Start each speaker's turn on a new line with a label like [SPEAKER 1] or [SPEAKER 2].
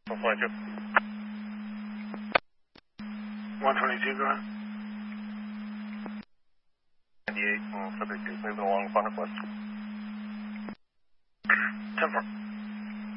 [SPEAKER 1] Flight 2.
[SPEAKER 2] 122, go ahead.
[SPEAKER 1] 98, subject is moving along Funnel West.
[SPEAKER 2] 10-4.